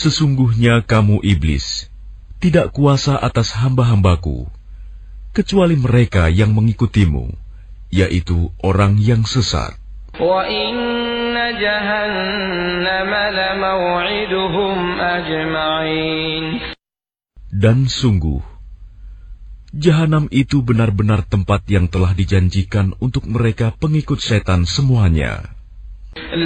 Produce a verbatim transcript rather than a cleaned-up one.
Sesungguhnya kamu iblis tidak kuasa atas hamba-hambaku, kecuali mereka yang mengikutimu, yaitu orang yang sesat. Wa inna jahannama lamaw'iduhum ajma'in. Dan sungguh, Jahanam itu benar-benar tempat yang telah dijanjikan untuk mereka pengikut setan semuanya.